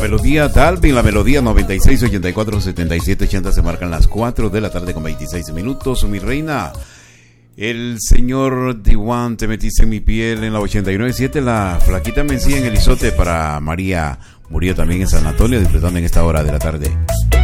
melodía Dalvin, la melodía 96, 84, 77, 80. Se marcan las 4 de la tarde con 26 minutos. Mi reina, el señor Diwan, te metiste en mi piel en la 89.7. La flaquita Mencía en el Izote para María Murillo también en San Antonio, disfrutando en esta hora de la tarde.